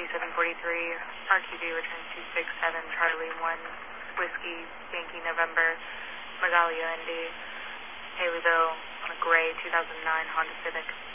2743, RQD return 267, Charlie 1, Whiskey, Yankee November, Magalia, Indy, Haleyville, on a gray 2009 Honda Civic.